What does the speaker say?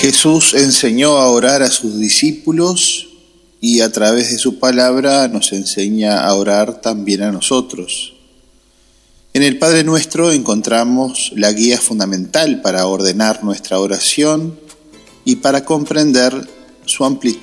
Jesús enseñó a orar a sus discípulos y a través de su palabra nos enseña a orar también a nosotros. En el Padre Nuestro encontramos la guía fundamental para ordenar nuestra oración y para comprender su amplitud